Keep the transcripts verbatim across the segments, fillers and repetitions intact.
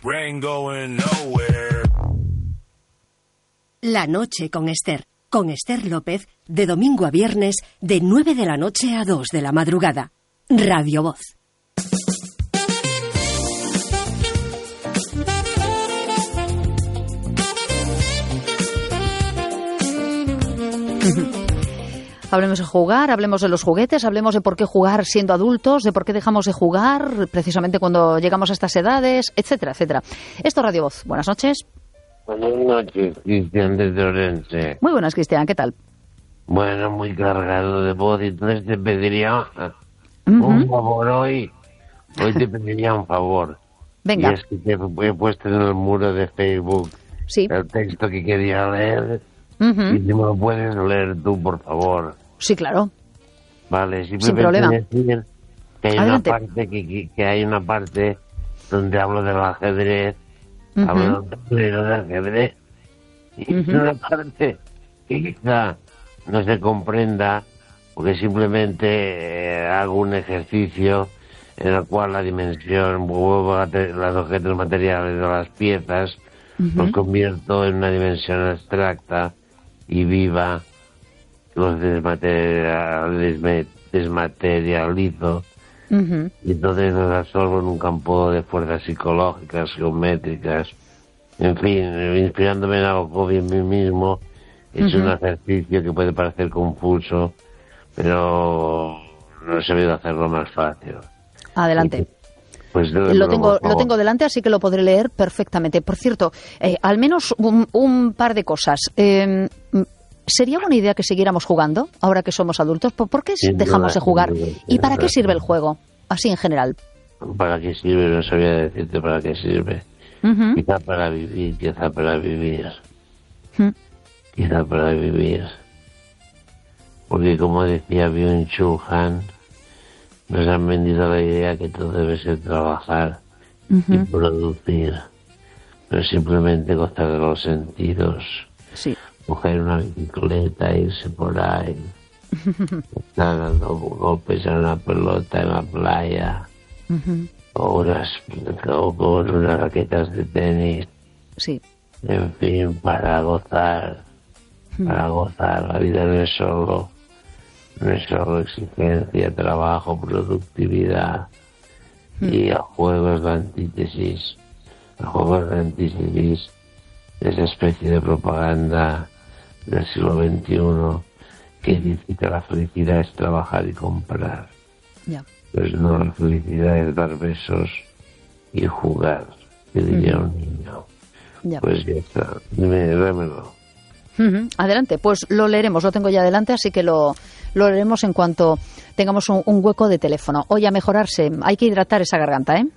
Rain going nowhere. La noche con Esther. Con Esther López, de domingo a viernes, de nueve de la noche a dos de la madrugada. Radio Voz. Hablemos de jugar, hablemos de los juguetes, hablemos de por qué jugar siendo adultos, de por qué dejamos de jugar precisamente cuando llegamos a estas edades, etcétera, etcétera. Esto es Radio Voz. Buenas noches. Buenas noches, Cristian desde Orense. Muy buenas, Cristian, ¿qué tal? Bueno, muy cargado de voz, y entonces te pediría Uh-huh. un favor hoy. Hoy te pediría un favor. Venga. Y es que te he puesto en el muro de Facebook Sí. el texto que quería leer. Uh-huh. Y si me lo puedes leer tú, por favor. Sí, claro. Vale, Sin simplemente problema. decir que hay Adelante. una parte que, que, que hay una parte donde hablo del ajedrez, Uh-huh. hablo de un tablero de ajedrez, y es Ujú. una parte que quizá no se comprenda, porque simplemente eh, hago un ejercicio en el cual la dimensión, muevo los objetos materiales de las piezas, Uh-huh. los convierto en una dimensión abstracta y viva, los desmaterial- desmaterializo, Uh-huh. y entonces los absorbo en un campo de fuerzas psicológicas, geométricas, en fin, inspirándome en algo en mí mismo. Es Ujú. un ejercicio que puede parecer confuso, pero no he sabido hacerlo más fácil. Adelante. Pues Lo léemelo, tengo, por lo favor. tengo delante, así que lo podré leer perfectamente. Por cierto, eh, al menos un, un par de cosas. Eh, ¿Sería buena idea que siguiéramos jugando ahora que somos adultos? ¿Por, por qué Sin dejamos duda, de jugar? sin duda, ¿Y sin para qué duda. sirve el juego? Así en general. ¿Para qué sirve? No sabía decirte para qué sirve. Ujú. Quizá para vivir, quizá para vivir, Mm. quizá para vivir. Porque como decía Byung-Chul Han, nos han vendido la idea que todo debe ser trabajar y Ujú. producir, pero simplemente gozar de los sentidos, Sí. coger una bicicleta, irse por ahí, estar dando golpes a una pelota en la playa, Ujú. o, unas, o con unas raquetas de tenis, Sí. en fin, para gozar, para gozar. La vida no es solo, no es solo exigencia, trabajo, productividad, y el juego es la antítesis. El juego es la antítesis de esa especie de propaganda del siglo veintiuno que dice que la felicidad es trabajar y comprar. Ya. Pues no, la felicidad es dar besos y jugar, que diría un niño. Ya. Pues ya está, dime, dámelo. Ujú. Adelante, pues lo leeremos, lo tengo ya adelante, así que lo, lo leeremos en cuanto tengamos un, un hueco de teléfono. Oye, a mejorarse, hay que hidratar esa garganta, ¿eh?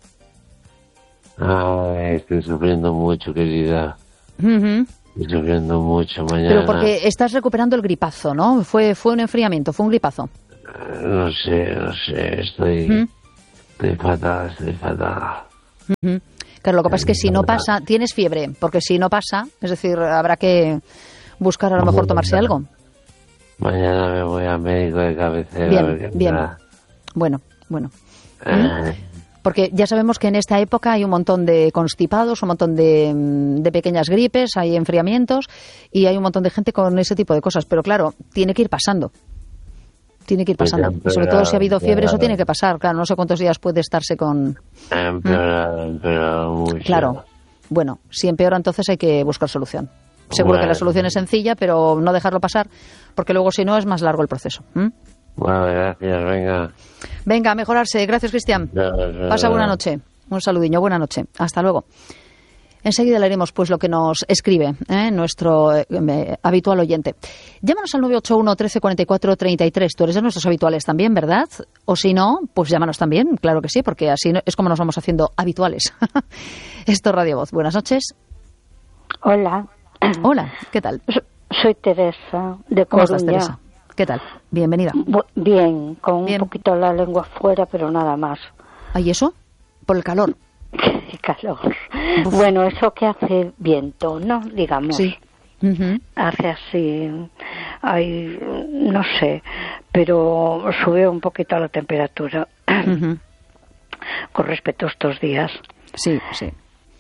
Ay, estoy sufriendo mucho, querida. Ujú. Estoy sufriendo mucho mañana. Pero porque estás recuperando el gripazo, ¿no? Fue, fue un enfriamiento, fue un gripazo. No sé, no sé, estoy, Ujú. estoy fatal, estoy fatal. Ujú. Claro, lo que pasa es que si no pasa, tienes fiebre, porque si no pasa, es decir, habrá que buscar a lo mejor tomarse algo. Mañana me voy al médico de cabecera. a ver Bien, qué bien. me da. Bueno, bueno. Eh, Porque ya sabemos que en esta época hay un montón de constipados, un montón de, mm, de pequeñas gripes, hay enfriamientos y hay un montón de gente con ese tipo de cosas. Pero claro, tiene que ir pasando. Tiene que ir Pues pasando. ya, Y sobre pero- todo si ha habido fiebre, eso claro. tiene que pasar. Claro, no sé cuántos días puede estarse con... ha empeorado, ha empeorado mucho. Claro. Bueno, si empeora, entonces hay que buscar solución. Seguro que Bueno. la solución es sencilla, pero no dejarlo pasar, porque luego si no es más largo el proceso. ¿Mm? Bueno, gracias, venga. Venga, a mejorarse. Gracias, Cristian. Gracias. Pasa buena noche. Un saludiño, buena noche. Hasta luego. Enseguida leeremos pues lo que nos escribe ¿eh? nuestro eh, habitual oyente. Llámanos al nueve ocho uno, trece cuarenta y cuatro, treinta y tres. Tú eres de nuestros habituales también, ¿verdad? O si no, pues llámanos también, claro que sí, porque así no- es como nos vamos haciendo habituales. Esto es Radio Voz. Buenas noches. Hola, Hola, ¿qué tal? so- soy Teresa de ¿Cómo Coruña. estás, Teresa? ¿Qué tal? Bienvenida. Bu- Bien, con Bien. un poquito la lengua fuera, pero nada más. ¿Hay eso? Por el calor. Qué calor. Bueno, eso que hace viento, ¿no? Digamos. Sí. Ujú. Hace así, hay, no sé, pero sube un poquito la temperatura Ujú. con respecto a estos días. Sí, sí.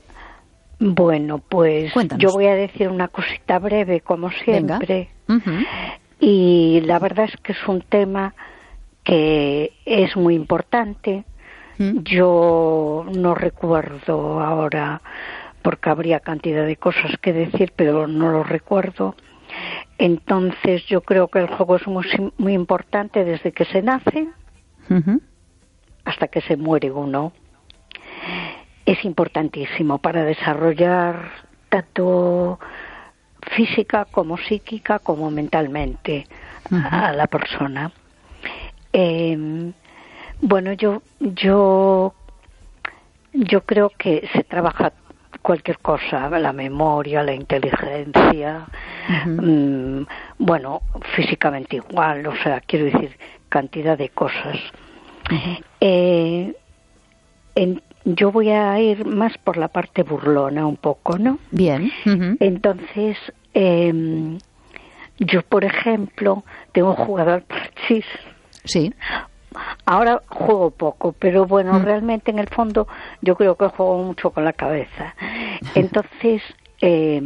Bueno, pues Cuéntanos. yo voy a decir una cosita breve, como siempre. Uh-huh. Y la verdad es que es un tema que es muy importante. Uh-huh. Yo no recuerdo ahora, porque habría cantidad de cosas que decir, pero no lo recuerdo. Entonces yo creo que el juego es muy, muy importante desde que se nace Uh-huh. hasta que se muere uno. Es importantísimo para desarrollar tanto física como psíquica como mentalmente uh-huh. a la persona. Eh, bueno, yo yo yo creo que se trabaja cualquier cosa, la memoria, la inteligencia, uh-huh. mmm, bueno, físicamente igual, o sea, quiero decir, cantidad de cosas. Uh-huh. Eh, en, yo voy a ir más por la parte burlona un poco, ¿no? Bien. Uh-huh. Entonces, eh, yo, por ejemplo, tengo jugado al parchís. Sí. Ahora juego poco, pero bueno, mm. realmente en el fondo yo creo que juego mucho con la cabeza. Entonces, eh,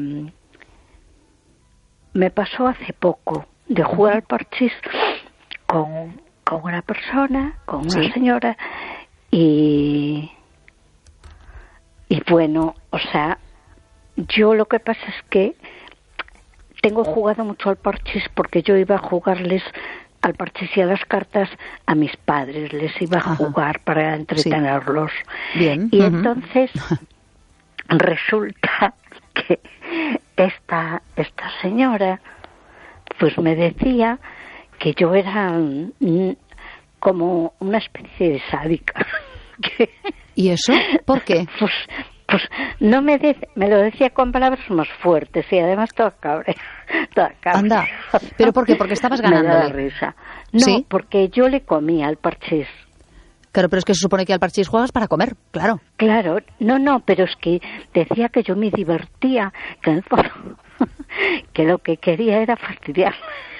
me pasó hace poco de jugar al parchís con, con una persona, con una sí. señora, y, y bueno, o sea, yo lo que pasa es que tengo jugado mucho al parchís porque yo iba a jugarles al parchís y a las cartas a mis padres, les iba a jugar Ajá. para entretenerlos. Sí. Bien. Y uh-huh. entonces resulta que esta esta señora pues me decía que yo era mm, como una especie de sádica. ¿Y eso? ¿Por qué? Pues Pues no me de, me lo decía con palabras más fuertes y además toda cabrea. Toda cabrea. Anda, ¿pero por qué? Porque estabas ganándole. Me da risa. No, ¿sí? Porque yo le comía al parchís. Claro, pero es que se supone que al parchís juegas para comer, claro. Claro, no, no, pero es que decía que yo me divertía, que en el fondo, que lo que quería era fastidiar.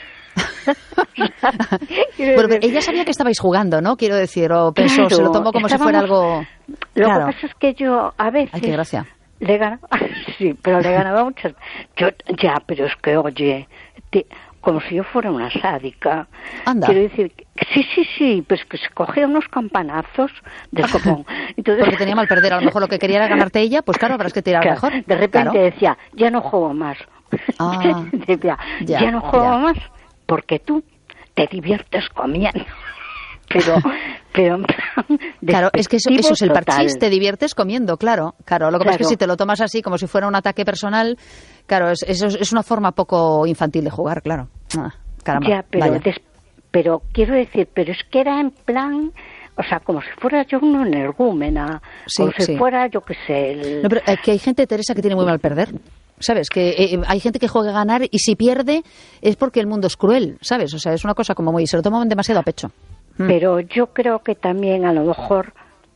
Pero ella sabía que estabais jugando, ¿no? Quiero decir, o pensó, claro, se lo tomó como si fuera algo... Lo claro. que pasa es que yo a veces... Ay, qué gracia. Le ganaba, sí, pero le ganaba muchas... Yo, ya, pero es que, oye, te, como si yo fuera una sádica. Anda. Quiero decir, sí, sí, sí, pues que se cogía unos campanazos de copón. Entonces, porque tenía mal perder, a lo mejor lo que quería era ganarte ella, pues claro, habrás que tirar claro, mejor. De repente claro. decía, ya no juego más. Ah, decía, ya, ya no juego ya. más. Porque tú te diviertes comiendo. Pero, pero en plan claro, es que eso, eso es el total. parchís, te diviertes comiendo, claro. Claro, lo que claro. pasa es que si te lo tomas así, como si fuera un ataque personal, claro, es, es, es una forma poco infantil de jugar, claro. Ah, caramba, ya, pero, des, pero quiero decir, pero es que era en plan... O sea, como si fuera yo una energúmena, sí, como si sí. fuera, yo qué sé... El... No, pero es que hay gente, Teresa, que tiene muy mal perder. ¿Sabes? Que eh, hay gente que juega a ganar y si pierde es porque el mundo es cruel, ¿sabes? O sea, es una cosa como muy... Se lo toman demasiado a pecho. Mm. Pero yo creo que también a lo mejor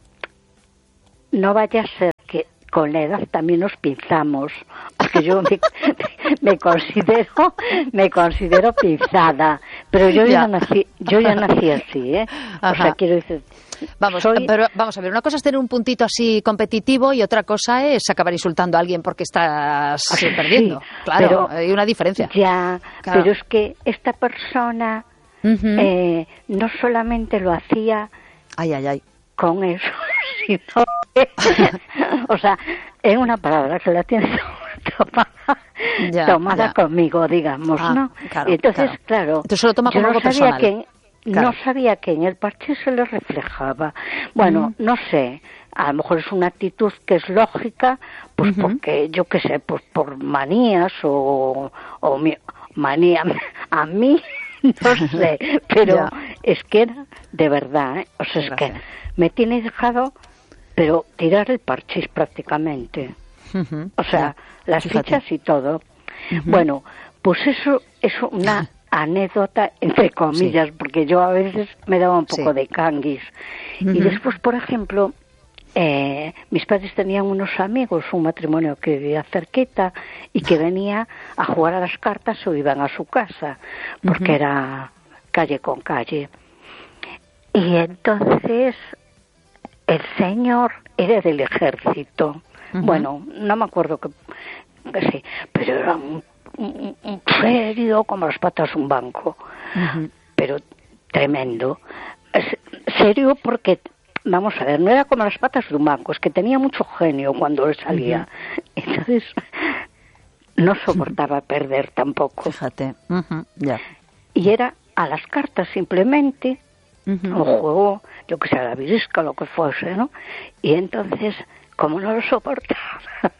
no vaya a ser que con la edad también nos pinzamos. Porque yo me, me considero me considero pinzada. Pero yo ya, ya nací yo ya nací así, ¿eh? Ajá. O sea, quiero decir... Vamos, Soy... pero vamos a ver, una cosa es tener un puntito así competitivo y otra cosa es acabar insultando a alguien porque estás sí, perdiendo. Claro, pero hay una diferencia. Ya, claro. Pero es que esta persona uh-huh. eh, no solamente lo hacía ay, ay, ay. con eso, sino que, o sea, es una palabra que la tienes tomada, ya, tomada ya. conmigo, digamos, ah, ¿no? Claro, y entonces, claro, claro entonces lo toma como yo algo no sabía personal. que Claro. No sabía que en el parche se le reflejaba. Bueno, mm. no sé, a lo mejor es una actitud que es lógica, pues uh-huh. porque, yo qué sé, pues por manías o, o mi, manía a mí, no sé, pero es que era de verdad, ¿eh? O sea, es Gracias. que me tiene dejado, pero tirar el parchís prácticamente. Uh-huh. O sea, ya. las Fíjate. fichas y todo. Uh-huh. Bueno, pues eso es una... anécdota, entre comillas, sí. porque yo a veces me daba un poco sí. de canguis. Uh-huh. Y después, por ejemplo, eh, mis padres tenían unos amigos, un matrimonio que vivía cerquita y que venía a jugar a las cartas o iban a su casa, porque uh-huh. era calle con calle. Y entonces el señor era del ejército, Uh-huh. Bueno, no me acuerdo que, que sí, pero era un, un, un serio como las patas de un banco. Uh-huh. Pero tremendo. Es serio porque, vamos a ver, no era como las patas de un banco, es que tenía mucho genio cuando él salía. Uh-huh. Entonces, no soportaba uh-huh. perder tampoco. Fíjate. Uh-huh. Ya. Y era a las cartas simplemente, uh-huh. un juego, yo que sé, a la virisca, lo que fuese, ¿no? Y entonces, como no lo soportaba,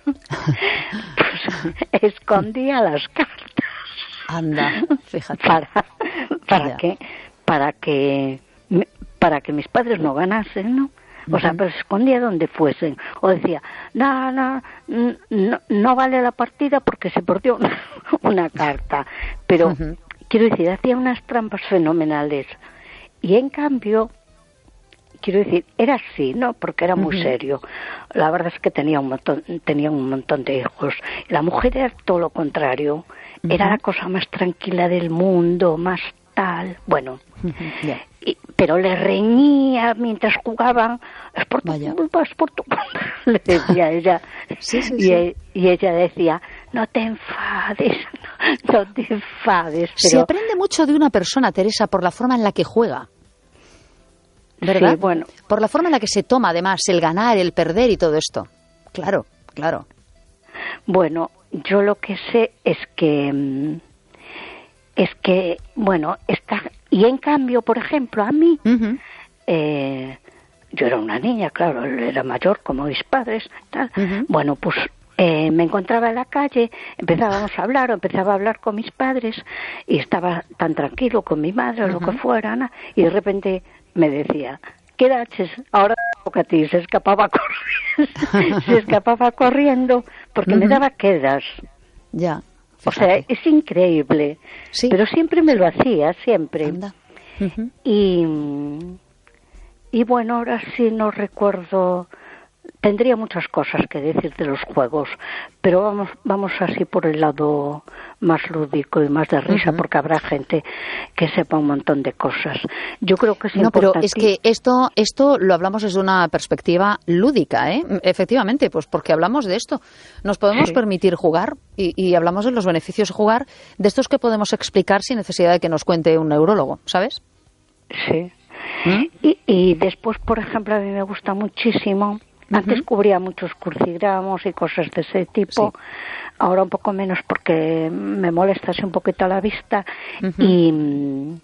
pues escondía las cartas. Anda, fíjate. Para, para que, para que, para que mis padres no ganasen, ¿no? O sea, pero se escondía donde fuesen. O decía, no, no, no, no vale la partida porque se perdió una, una carta. Pero, uh-huh. quiero decir, hacía unas trampas fenomenales. Y en cambio, quiero decir, era así, ¿no? Porque era muy uh-huh. serio. La verdad es que tenía un montón, tenía un montón de hijos. La mujer era todo lo contrario. Uh-huh. Era la cosa más tranquila del mundo, más tal. Bueno, uh-huh. yeah. y, pero le reñía mientras jugaban. Es por tu culpa, es por tu culpa, le decía ella. Sí, sí, y, sí. E, y ella decía, no te enfades, no, no te enfades. Pero... Se aprende mucho de una persona, Teresa, por la forma en la que juega. ¿Verdad? Sí, bueno. Por la forma en la que se toma, además, el ganar, el perder y todo esto. Claro, claro. Bueno, yo lo que sé es que... Es que, bueno, está... Y en cambio, por ejemplo, a mí... Uh-huh. Eh, yo era una niña, claro, él era mayor como mis padres, tal. Uh-huh. Bueno, pues... Eh, me encontraba en la calle, empezábamos a hablar, o empezaba a hablar con mis padres, y estaba tan tranquilo con mi madre, o uh-huh. lo que fuera, ¿no? Y de repente me decía, ¿qué daches? Ahora toca a ti. Se escapaba corriendo, se escapaba corriendo, porque uh-huh. me daba quedas. Ya. Fíjate. O sea, es increíble. Sí. Pero siempre me lo hacía, siempre. Uh-huh. Y, y bueno, ahora sí no recuerdo... Tendría muchas cosas que decir de los juegos, pero vamos vamos así por el lado más lúdico y más de risa, uh-huh. porque habrá gente que sepa un montón de cosas. Yo creo que es no, importante... pero es que esto esto lo hablamos desde una perspectiva lúdica, ¿eh? Efectivamente, pues porque hablamos de esto. Nos podemos sí. permitir jugar y, y hablamos de los beneficios de jugar, de estos que podemos explicar sin necesidad de que nos cuente un neurólogo, ¿sabes? Sí. ¿Mm? Y, y después, por ejemplo, a mí me gusta muchísimo... Antes uh-huh. cubría muchos crucigramos y cosas de ese tipo, sí. ahora un poco menos porque me molesta así un poquito a la vista uh-huh. y,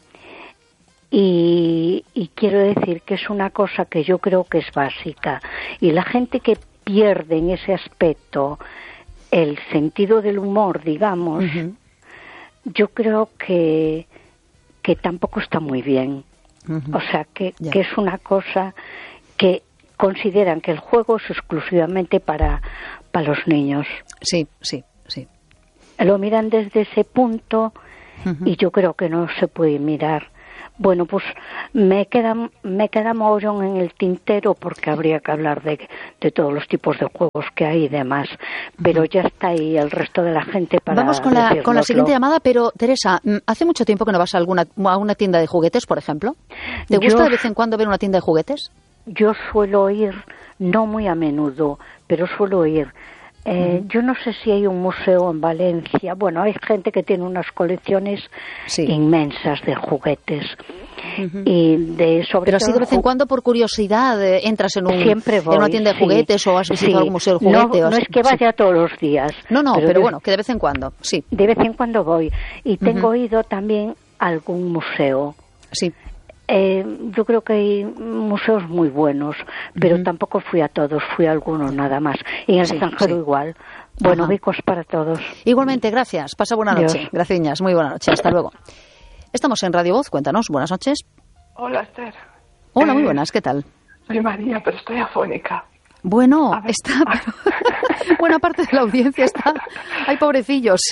y, y quiero decir que es una cosa que yo creo que es básica y la gente que pierde en ese aspecto el sentido del humor, digamos, uh-huh. yo creo que, que tampoco está muy bien. Uh-huh. O sea, que, yeah. que es una cosa que consideran que el juego es exclusivamente para, para los niños. Sí, sí, sí. Lo miran desde ese punto uh-huh. y yo creo que no se puede mirar. Bueno, pues me queda, me queda mogollón en el tintero porque habría que hablar de, de todos los tipos de juegos que hay y demás, pero uh-huh. ya está ahí el resto de la gente para Vamos con la, con la siguiente llamada, pero Teresa, ¿hace mucho tiempo que no vas a, alguna, a una tienda de juguetes, por ejemplo? ¿Te gusta yo... de vez en cuando ver una tienda de juguetes? Yo suelo ir, no muy a menudo, pero suelo ir. Eh, uh-huh. Yo no sé si hay un museo en Valencia. Bueno, hay gente que tiene unas colecciones sí. inmensas de juguetes. Uh-huh. Y de, sobre pero así de vez en cuando, por curiosidad, eh, entras en, un, Siempre voy, en una tienda de juguetes sí, o has visitado sí. algún museo de juguetes. No, no es que vaya sí. todos los días. No, no, pero, pero de, bueno, que de vez en cuando, sí. De vez en cuando voy. Y tengo uh-huh. ido también a algún museo. Sí. Eh, yo creo que hay museos muy buenos, pero uh-huh. tampoco fui a todos, fui a algunos nada más. Y en el sí, extranjero sí. igual. Bueno, becos para todos. Igualmente, gracias. Pasa buena noche. Dios. Gracias, muy buena noche. Hasta luego. Estamos en Radio Voz, cuéntanos. Buenas noches. Hola, Esther. Hola, eh, muy buenas. ¿Qué tal? Soy María, pero estoy afónica. Bueno, está... buena parte de la audiencia está... ¡Ay, pobrecillos!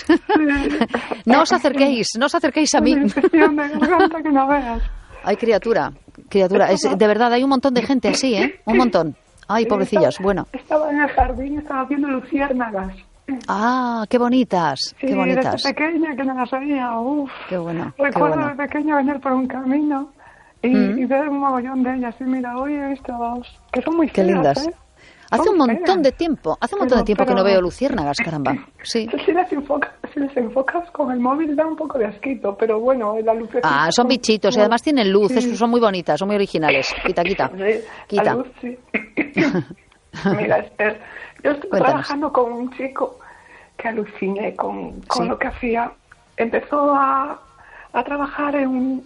No os acerquéis, no os acerquéis a mí. Que no veas. Ay, criatura, criatura. Es, de verdad, hay un montón de gente así, ¿eh? Un montón. Ay, pobrecillas, bueno. Estaba en el jardín y estaba haciendo luciérnagas. Ah, qué bonitas, sí, qué bonitas. Desde pequeña que no las veía, uff. Qué bueno, Recuerdo qué bueno. de pequeña venir por un camino y, mm. y ver un mogollón de ellas. Y mira, hoy he visto dos, que son muy qué feas, lindas. ¿eh? Hace un montón feas. de tiempo, hace un montón Pero- de tiempo que pero- no veo luciérnagas, caramba. Sí. Si las, enfocas, si las enfocas con el móvil da un poco de asquito, pero bueno, la luz... Ah, son bichitos y además tienen luz, Sí. son muy bonitas, son muy originales. Quita, quita. Sí, Quita. la luz, sí. Mira, Esther, yo estoy Cuéntanos. trabajando con un chico que aluciné con, con Sí. lo que hacía. Empezó a, a trabajar en un...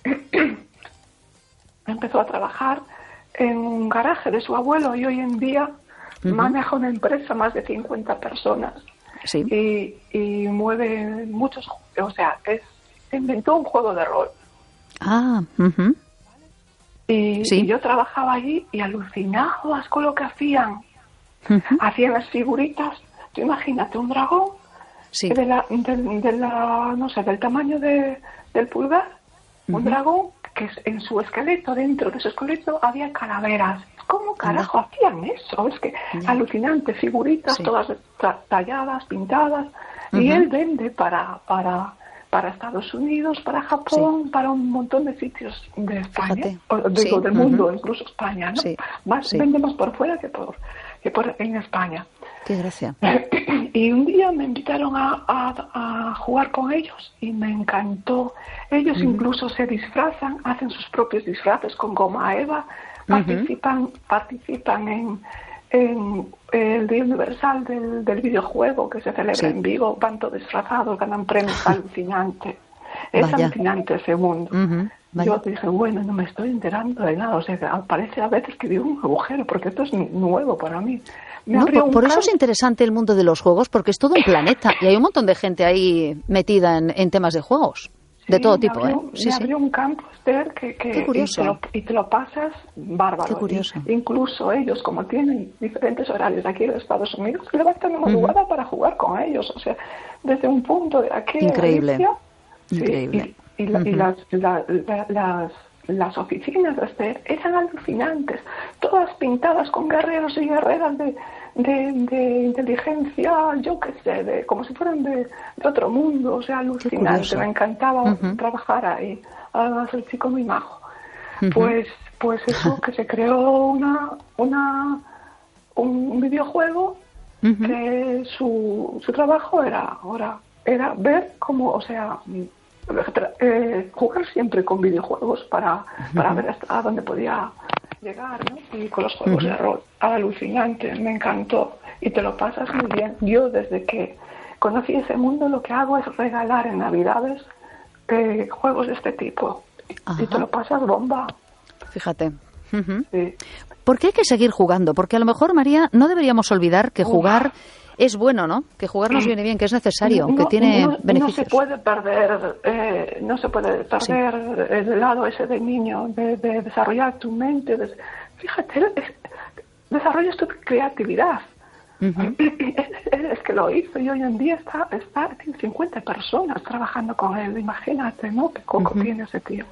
empezó a trabajar en un garaje de su abuelo y hoy en día Ujú. maneja una empresa, más de cincuenta personas. Sí. Y, y mueve muchos... O sea, es, inventó un juego de rol. Ah, ujú. Y, Sí. y yo trabajaba allí y alucinabas con lo que hacían. Ujú. Hacían las figuritas. Tú imagínate un dragón Sí. de la, de, de la, no sé, del tamaño de, del pulgar. Un Ujú. dragón que es- en su esqueleto, dentro de su esqueleto, había calaveras. ¿Cómo carajo hacían eso? Es que Ya. alucinante, figuritas Sí. todas ta- talladas, pintadas. Y Ujú. él vende para, para, para Estados Unidos, para Japón, para un montón de sitios de España, Fíjate. o, digo, Sí. del mundo, Ujú. incluso España, ¿no? Sí. Más, Sí. Vende más por fuera que por, que por en España. Qué gracia. Y un día me invitaron a, a, a jugar con ellos y me encantó. Ellos incluso se disfrazan, hacen sus propios disfraces con goma eva, participan, participan en, en el Día Universal del, del videojuego que se celebra Sí. en Vigo, van todos disfrazados, ganan premios alucinantes. Es Vaya. alucinante ese mundo. Ujú. Vaya. Yo dije, bueno, no me estoy enterando de nada. O sea, parece a veces que vivo un agujero, porque esto es nuevo para mí. Me No, abrió por, un por eso es campo. interesante el mundo de los juegos, porque es todo un planeta y hay un montón de gente ahí metida en, en temas de juegos, de Sí, todo me tipo, abrió, ¿eh? Sí, me sí. abrió un campo, Esther, que, que Qué curioso. Y, te lo, y te lo pasas bárbaro. Qué curioso. Y incluso ellos, como tienen diferentes horarios aquí en Estados Unidos, se levantan de madrugada para jugar con ellos. O sea, desde un punto de aquí de Increíble. Galicia, sí, Increíble. Y, y la- y Ujú. las, la- la- las, las oficinas de Esther eran alucinantes, todas pintadas con guerreros y guerreras de, de, de inteligencia, yo qué sé, de, como si fueran de, de otro mundo, o sea, alucinante. curioso. Me encantaba Ujú. trabajar ahí. Además, el chico muy majo. Ujú. Pues, pues eso, que se creó una, una, un videojuego Ujú. que su, su trabajo era, ahora, era ver cómo, o sea, eh, jugar siempre con videojuegos para, para ver hasta dónde podía llegar, ¿no? Y con los juegos de rol, alucinante, me encantó y te lo pasas muy bien. Yo desde que conocí ese mundo lo que hago es regalar en Navidades eh, juegos de este tipo Ajá. y te lo pasas bomba. Fíjate. Ujú. Sí. ¿Por qué hay que seguir jugando? Porque a lo mejor, María, no deberíamos olvidar que jugar es bueno, ¿no? Que jugar nos viene bien, que es necesario, que tiene no, beneficios. No se puede perder, eh, no se puede perder el lado ese del niño, de, de desarrollar tu mente. De, fíjate, es- desarrollas tu creatividad. Ujú. es, es que lo hizo y hoy en día está, está tiene cincuenta personas trabajando con él. Imagínate, ¿no? Qué coco Ujú. tiene ese tío.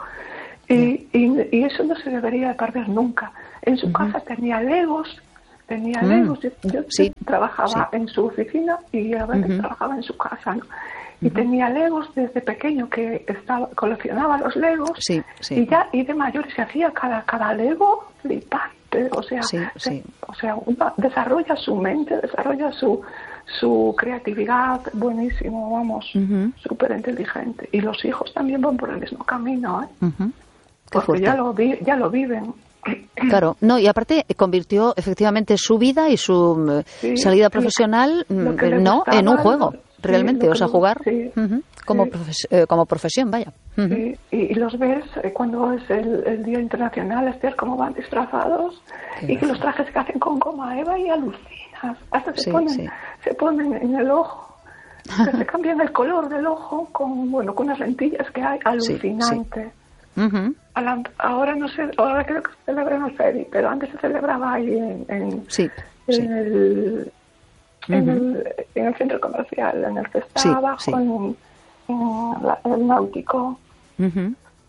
Y, y, y eso no se debería de perder nunca. En su casa tenía legos, tenía Mm. legos. Yo, yo Sí, trabajaba en su oficina y a veces Ujú. trabajaba en su casa, ¿no? Y tenía legos desde pequeño que estaba coleccionaba los legos Sí, sí. y ya y de mayor se hacía cada cada lego flipante, o sea, Sí, se- sí. o sea, una- desarrolla su mente, desarrolla su su creatividad, buenísimo, vamos, Ujú. súper inteligente. Y los hijos también van por el mismo camino, ¿eh? Ujú. Qué Porque fuerte. ya lo vi, ya lo viven. Claro, no, y aparte eh, convirtió efectivamente su vida y su eh, Sí, salida lo- profesional lo mm, que le no gustaba, en un juego, lo- sí, realmente, lo o que sea, le- jugar sí, ujú, como, sí. profes- eh, como profesión, vaya. Ujú. Sí, y, y los ves eh, cuando es el, el Día Internacional, Esther, cómo van disfrazados Qué y que gracia. los trajes que hacen con goma eva y alucinas. Hasta se, Sí, ponen, sí. se ponen en el ojo, que se cambian el color del ojo con, bueno, con unas lentillas que hay, alucinante. Ujú. A la- ahora no sé, ahora creo que se celebra en el Feri, pero antes se celebraba ahí en, en, Sí, en sí. el, en, Ujú. el, en el centro comercial, en el que está Sí, abajo, sí. en, en la- el náutico. Ujú.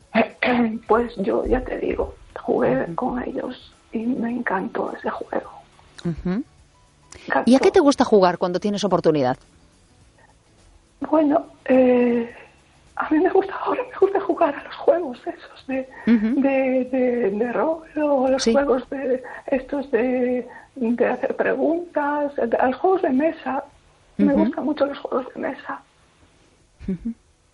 Pues yo ya te digo, jugué con ellos y me encantó ese juego. Ujú. Encantó. ¿Y a qué te gusta jugar cuando tienes oportunidad? Bueno, eh, a a mí me gusta, ahora me gusta jugar a los juegos esos de, uh-huh. de, de, de rol, o los sí. juegos de estos de, de hacer preguntas, de, a los juegos de mesa. Uh-huh. Me gustan mucho los juegos de mesa. Uh-huh.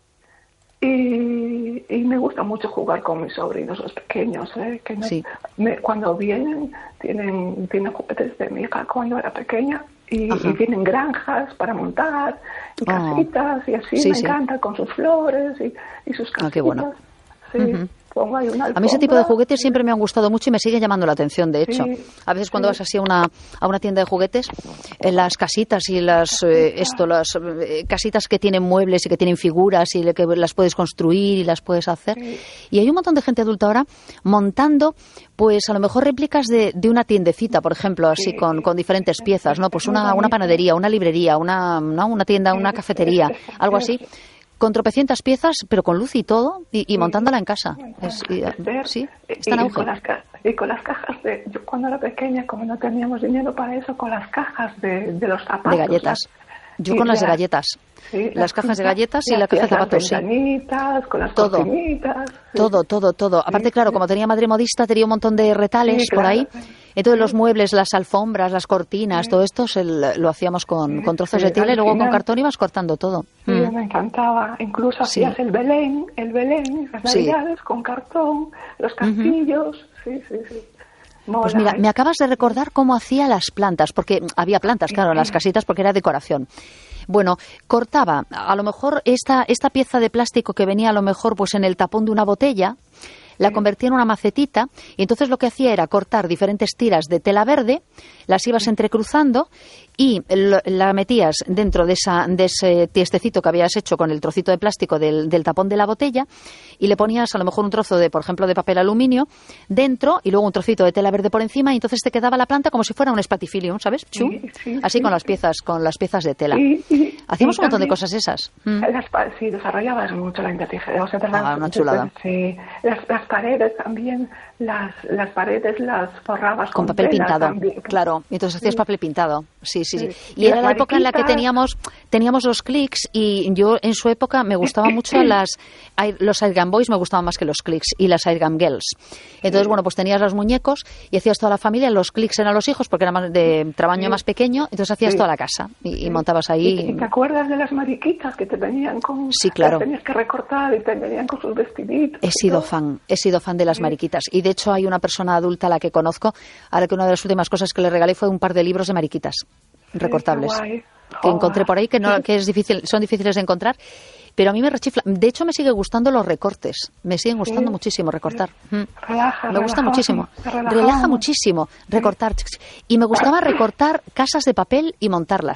Y, y me gusta mucho jugar con mis sobrinos, los pequeños, ¿eh? que me, sí. me, cuando vienen, tienen, tienen juguetes de mi hija cuando era pequeña, y, y tienen granjas para montar, y casitas, oh. y así, sí, me sí. encanta, con sus flores y, y sus casitas. Ah, qué bueno. Sí. Uh-huh. Pongo ahí una a mí ese tipo de juguetes siempre me han gustado mucho y me sigue llamando la atención, de hecho. Sí, a veces cuando sí. vas así a una, a una tienda de juguetes, en las casitas y las eh, esto las eh, casitas que tienen muebles y que tienen figuras y que las puedes construir y las puedes hacer. Sí. Y hay un montón de gente adulta ahora montando, pues a lo mejor réplicas de, de una tiendecita, por ejemplo, así sí. con, con diferentes piezas, ¿no? Pues una, una panadería, una librería, una, ¿no? una tienda, una cafetería, algo así. Con tropecientas piezas, pero con luz y todo, y, y montándola en casa. Es, y, sí, está en auge. Y con, las, y con las cajas de... Yo cuando era pequeña, como no teníamos dinero para eso, con las cajas de, de los zapatos. De galletas. Yo con las de galletas. Sí, las, las cajas de galletas y la caja de zapatos, sí. Con las todo, cocinitas, sí. todo, todo, todo. Aparte, sí, claro, sí. como tenía madre modista, tenía un montón de retales sí, por claro, ahí. Entonces los muebles, las alfombras, las cortinas, sí. todo esto se lo hacíamos con, sí, con trozos sí, de tela y luego final, con cartón ibas cortando todo. Sí, mm. me encantaba. Incluso sí. hacías el Belén, el Belén, las navidades sí. con cartón, los castillos, uh-huh. sí, sí, sí. Mola, pues mira, ¿eh? Me acabas de recordar cómo hacía las plantas, porque había plantas, claro, en las casitas porque era decoración. Bueno, cortaba a lo mejor esta, esta pieza de plástico que venía a lo mejor pues en el tapón de una botella, la convertía en una macetita y entonces lo que hacía era cortar diferentes tiras de tela verde, las ibas entrecruzando y lo, la metías dentro de, esa, de ese tiestecito que habías hecho con el trocito de plástico del, del tapón de la botella y le ponías a lo mejor un trozo de, por ejemplo, de papel aluminio dentro y luego un trocito de tela verde por encima y entonces te quedaba la planta como si fuera un espatifilium, ¿sabes? Chu, sí, sí, así sí, con las piezas, con las piezas de tela. Y, y, Hacíamos y un montón de cosas esas. Mm. Las, sí, desarrollabas mucho la inteligencia. O sea, ah, una chulada. Sí, las, las paredes también, las, las paredes las forrabas con, con papel pintado, también. Claro. Y entonces hacías sí. papel pintado. Sí, sí, sí. sí. Y, y era la época en la que teníamos teníamos los clics y yo en su época me gustaban mucho las los Airgun Boys, me gustaban más que los clics y las Airgun Girls. Entonces, sí. bueno, pues tenías los muñecos y hacías toda la familia, los clics eran los hijos porque eran más de tamaño sí. más pequeño, entonces hacías sí. toda la casa y, sí. y montabas ahí. ¿Y te acuerdas de las mariquitas que te venían con... Sí, claro. Las tenías que recortar y te venían con sus vestiditos. He sido fan, he sido fan de las sí. mariquitas y de hecho hay una persona adulta a la que conozco, a la que una de las últimas cosas que le regalé fue un par de libros de mariquitas recortables sí, que oh, encontré por ahí que no que es difícil, son difíciles de encontrar, pero a mí me rechifla. De hecho me sigue gustando los recortes, me siguen gustando sí, muchísimo recortar. Sí. Relaja, me gusta muchísimo, relaja, relaja muchísimo recortar sí. y me gustaba recortar casas de papel y montarlas.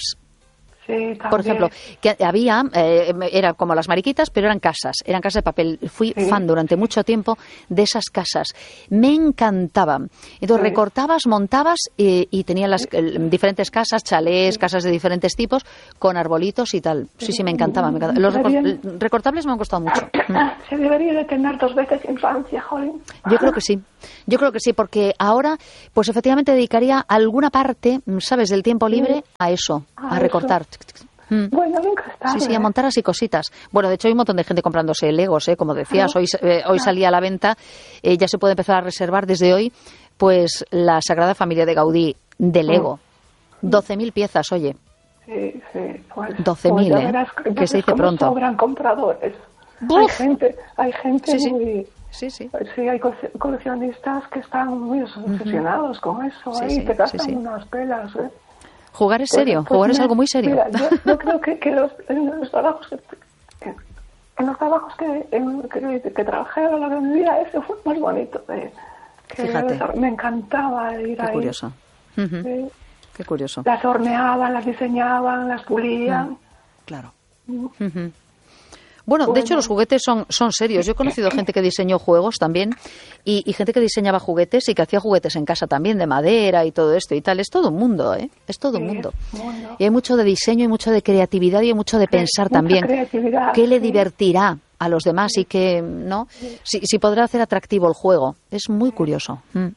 Sí, por ejemplo, que había, eh, era como las mariquitas, pero eran casas, eran casas de papel. Fui sí. fan durante mucho tiempo de esas casas. Me encantaban. Entonces sí. recortabas, montabas y, y tenían las eh, diferentes casas, chalés, sí. casas de diferentes tipos, con arbolitos y tal. Sí, sí, me encantaban. Me encantaba. Los recor recortables me han gustado mucho. Se debería de tener dos veces infancia, Jolín. Yo creo que sí. Yo creo que sí, porque ahora, pues efectivamente dedicaría alguna parte, ¿sabes?, del tiempo libre sí. a eso, a, a recortar. Eso. Mm. Bueno, nunca está. Sí, sí, a montar así cositas. Bueno, de hecho hay un montón de gente comprándose Legos, ¿eh? Como decías, hoy, eh, hoy salía a la venta, eh, ya se puede empezar a reservar desde hoy, pues la Sagrada Familia de Gaudí de Lego. doce mil piezas, oye. Sí, sí. Pues, doce mil, pues ¿eh? Verás, que se dice pronto. Sobran compradores. Hay gente, hay gente sí, sí. muy... Sí, sí. Sí, hay coleccionistas que están muy obsesionados uh-huh. con eso, sí, ahí sí, te gastan sí, sí. unas pelas, ¿eh? Jugar es serio, pues, pues jugar me, es algo muy serio. Mira, yo, yo creo que, que los, en los trabajos que, que en los trabajos que, en, que, que trabajé a lo largo de mi vida, ese fue más bonito. De, que Fíjate. Me encantaba ir Qué ahí. Curioso. Uh-huh. Sí. Qué curioso. Las horneaban, las diseñaban, las pulían. Uh, claro. Uh-huh. Bueno, bueno, de hecho los juguetes son, son serios. Yo he conocido gente que diseñó juegos también y, y gente que diseñaba juguetes y que hacía juguetes en casa también de madera y todo esto y tal. Es todo un mundo, ¿eh? Es todo un sí, mundo. Bueno. Y hay mucho de diseño y mucho de creatividad y hay mucho de pensar sí, también. ¿Qué le sí. divertirá a los demás sí. y que, ¿no? Sí. Si, si podrá hacer atractivo el juego. Es muy curioso. Mm.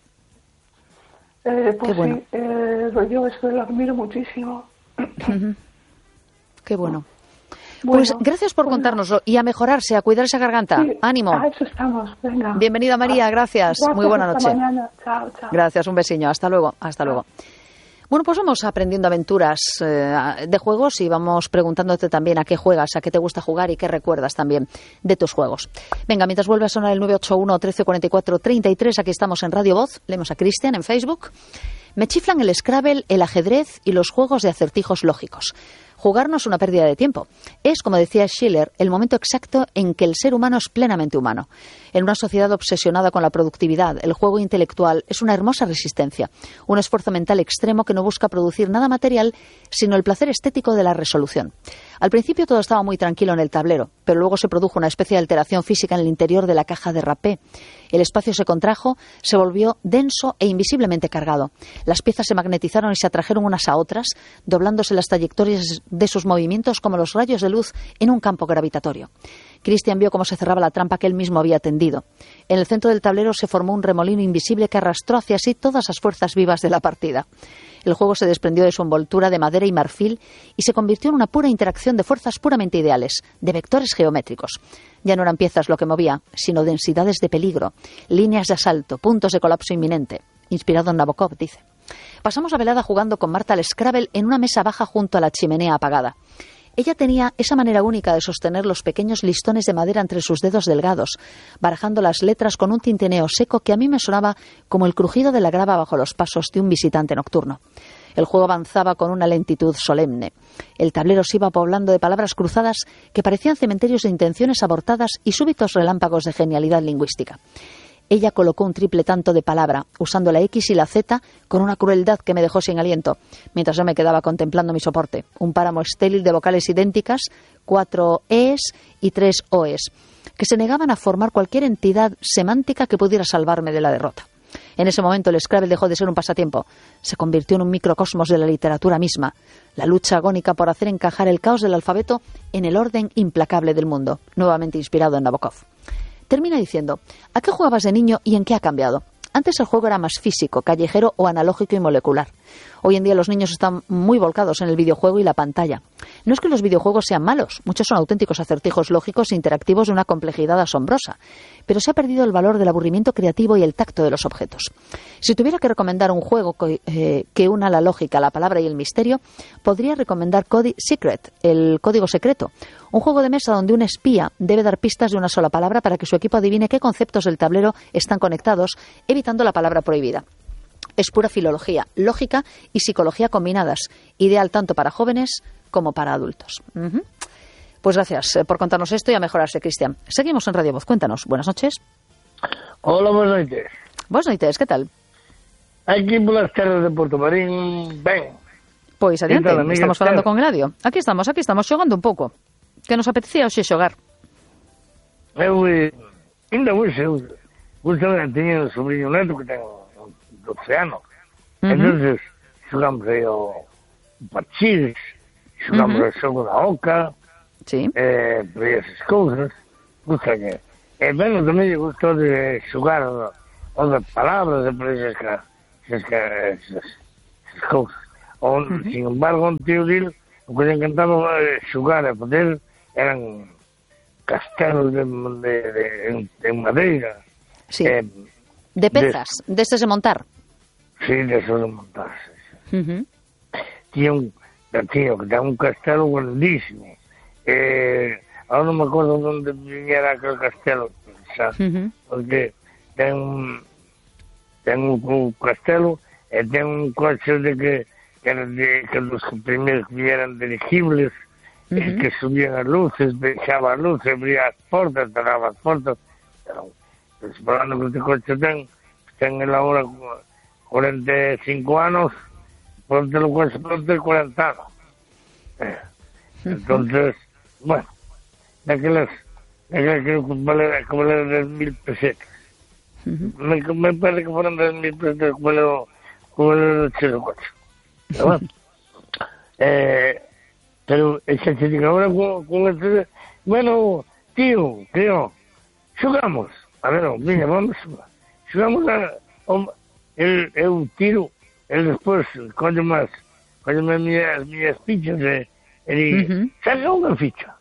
Eh, pues Qué bueno. Sí, eh, yo eso lo admiro muchísimo. Uh-huh. Qué bueno. Pues Bueno, gracias por bueno. contárnoslo y a mejorarse, a cuidar esa garganta. Sí, Ánimo. a eso estamos, venga. Bienvenida, María, gracias. Gracias, Muy buena hasta noche. mañana. Chao, chao. Gracias, un besiño. Hasta luego, hasta luego. Bueno, pues vamos aprendiendo aventuras eh, de juegos y vamos preguntándote también a qué juegas, a qué te gusta jugar y qué recuerdas también de tus juegos. Venga, mientras vuelve a sonar el nueve ocho uno, trece cuarenta y cuatro, treinta y tres, aquí estamos en Radio Voz, leemos a Cristian en Facebook. Me chiflan el Scrabble, el ajedrez y los juegos de acertijos lógicos. Jugar no es una pérdida de tiempo. Es, como decía Schiller, el momento exacto en que el ser humano es plenamente humano. En una sociedad obsesionada con la productividad, el juego intelectual es una hermosa resistencia, un esfuerzo mental extremo que no busca producir nada material, sino el placer estético de la resolución. Al principio todo estaba muy tranquilo en el tablero, pero luego se produjo una especie de alteración física en el interior de la caja de rapé. El espacio se contrajo, se volvió denso e invisiblemente cargado. Las piezas se magnetizaron y se atrajeron unas a otras, doblándose las trayectorias de sus movimientos como los rayos de luz en un campo gravitatorio. Christian vio cómo se cerraba la trampa que él mismo había tendido. En el centro del tablero se formó un remolino invisible que arrastró hacia sí todas las fuerzas vivas de la partida. El juego se desprendió de su envoltura de madera y marfil y se convirtió en una pura interacción de fuerzas puramente ideales, de vectores geométricos. Ya no eran piezas lo que movía, sino densidades de peligro, líneas de asalto, puntos de colapso inminente. Inspirado en Nabokov, dice. Pasamos la velada jugando con Marta al Scrabble en una mesa baja junto a la chimenea apagada. Ella tenía esa manera única de sostener los pequeños listones de madera entre sus dedos delgados, barajando las letras con un tintineo seco que a mí me sonaba como el crujido de la grava bajo los pasos de un visitante nocturno. El juego avanzaba con una lentitud solemne. El tablero se iba poblando de palabras cruzadas que parecían cementerios de intenciones abortadas y súbitos relámpagos de genialidad lingüística. Ella colocó un triple tanto de palabra, usando la X y la Z con una crueldad que me dejó sin aliento, mientras yo me quedaba contemplando mi soporte, un páramo estéril de vocales idénticas, cuatro E's y tres O's, que se negaban a formar cualquier entidad semántica que pudiera salvarme de la derrota. En ese momento el Scrabble dejó de ser un pasatiempo, se convirtió en un microcosmos de la literatura misma, la lucha agónica por hacer encajar el caos del alfabeto en el orden implacable del mundo, nuevamente inspirado en Nabokov. Termina diciendo, ¿a qué jugabas de niño y en qué ha cambiado? Antes el juego era más físico, callejero o analógico y molecular. Hoy en día los niños están muy volcados en el videojuego y la pantalla. No es que los videojuegos sean malos, muchos son auténticos acertijos lógicos e interactivos de una complejidad asombrosa, pero se ha perdido el valor del aburrimiento creativo y el tacto de los objetos. Si tuviera que recomendar un juego que, eh, que una la lógica, la palabra y el misterio, podría recomendar Code Secret, el código secreto, un juego de mesa donde un espía debe dar pistas de una sola palabra para que su equipo adivine qué conceptos del tablero están conectados, evitando la palabra prohibida. Es pura filología, lógica y psicología combinadas, ideal tanto para jóvenes como para adultos. Uh-huh. Pues gracias por contarnos esto y a mejorarse, Cristian. Seguimos en Radio Voz. Cuéntanos. Buenas noches. Hola, buenas noches. Buenas noches, ¿qué tal? Aquí por las terras de Puerto Marín, ven. Pois adiante, Tal, estamos falando con Gladio. Aquí estamos, aquí estamos, xogando un pouco. Que nos apetecía hoxe xogar. Eu, eh, ainda hoxe, eu, justamente, teño un sobrinho neto que ten doce anos. Uh-huh. Entonces, xogamos aí o parchís, xogamos Uh-huh. o xogo da oca, Sí. eh, por aí esas cousas. Gusta que... E, bueno, tamén lle gustou de xogar o, o de palabras, de por esas, esas, esas, esas cousas. O, uh-huh. Sin embargo, un tío dil, o que lle encantaba eh, xogar e poder eran castelos de, de, de, en, en madeira. Sí. Eh, De pezas, de... destes de montar. Sí, de esos de montarse. Uh-huh. Tiña un tío que ten un castelo grandísimo. Eh, ahora non me acordo onde viñera aquel castelo, xa, Uh-huh. porque ten un, ten un, un castelo e ten un coche de que, que, era de, que los primeiros que vieran dirigibles, uh-huh. eh, que subían as luces, deixaba as luces, abría as portas, cerraba as portas. Pero, pues, falando que este coche ten, ten el ahora cuarenta y cinco anos, ponte lo coche, ponte cuarenta anos. Eh, entonces, bueno, de aquellas, de aquellas creo que vale, que vale diez mil pesetas. Uh-huh. Me, me parece que fueron diez mil pesetas que vale, que vale el chido coche. Pero bueno, eh, pero esa chica ahora con, con este, bueno, tío, tío, xogamos. A ver, mira, vamos, xogamos a, a el, eu tiro, el despois, coño máis, coño máis as miñas fichas, e, e uh-huh. saca unha ficha.